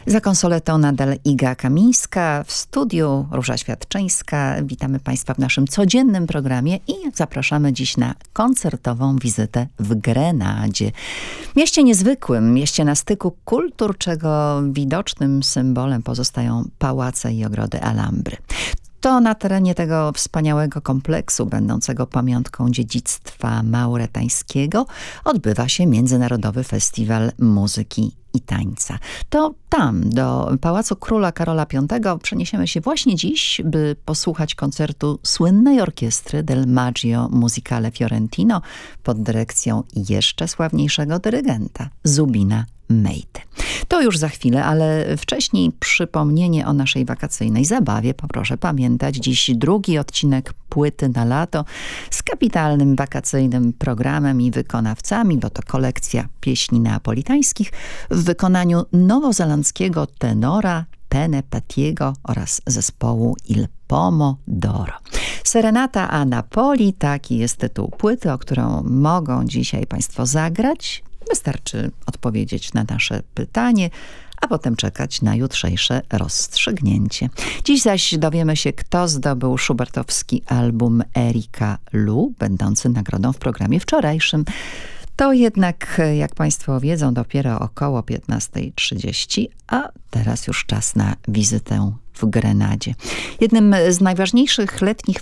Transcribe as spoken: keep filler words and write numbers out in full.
Za konsoletą nadal Iga Kamińska, w studiu Róża Świadczyńska. Witamy Państwa w naszym codziennym programie i zapraszamy dziś na koncertową wizytę w Grenadzie. Mieście niezwykłym, mieście na styku kultur, czego widocznym symbolem pozostają pałace i ogrody Alhambry. To na terenie tego wspaniałego kompleksu, będącego pamiątką dziedzictwa mauretańskiego, odbywa się Międzynarodowy Festiwal Muzyki i Tańca. To tam, do Pałacu Króla Karola Piątego przeniesiemy się właśnie dziś, by posłuchać koncertu słynnej orkiestry Del Maggio Musicale Fiorentino pod dyrekcją jeszcze sławniejszego dyrygenta Zubina Mejty. To już za chwilę, ale wcześniej przypomnienie o naszej wakacyjnej zabawie. Poproszę pamiętać, dziś drugi odcinek Płyty na lato z kapitalnym wakacyjnym programem i wykonawcami, bo to kolekcja pieśni neapolitańskich w wykonaniu nowozelandzkiego tenora Tene Patiego oraz zespołu Il Pomodoro. Serenata a Napoli, taki jest tytuł płyty, o którą mogą dzisiaj Państwo zagrać. Wystarczy odpowiedzieć na nasze pytanie, a potem czekać na jutrzejsze rozstrzygnięcie. Dziś zaś dowiemy się, kto zdobył schubertowski album Erika Lu, będący nagrodą w programie wczorajszym. To jednak, jak Państwo wiedzą, dopiero około piętnasta trzydzieści, a teraz już czas na wizytę w Grenadzie. Jednym z najważniejszych letnich